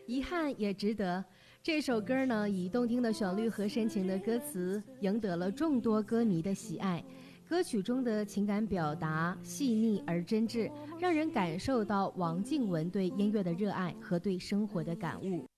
遗憾也值得。这首歌呢，以动听的旋律和深情的歌词，赢得了众多歌迷的喜爱。歌曲中的情感表达细腻而真挚，让人感受到王静文对音乐的热爱和对生活的感悟。